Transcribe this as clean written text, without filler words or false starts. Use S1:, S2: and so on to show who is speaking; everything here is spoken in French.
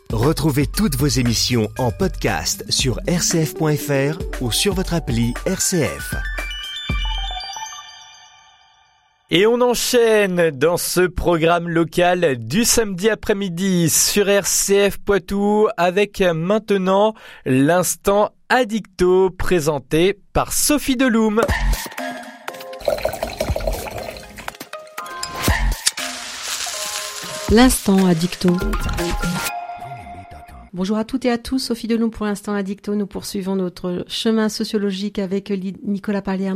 S1: Retrouvez toutes vos émissions en podcast sur rcf.fr ou sur votre appli RCF.
S2: Et on enchaîne dans ce programme local du samedi après-midi sur RCF Poitou avec maintenant l'instant Addicto présenté par Sophie Deloum.
S3: L'instant Addicto. Bonjour à toutes et à tous, Sophie Deloum pour l'Instant Addicto. Nous poursuivons notre chemin sociologique avec Nicolas Parlier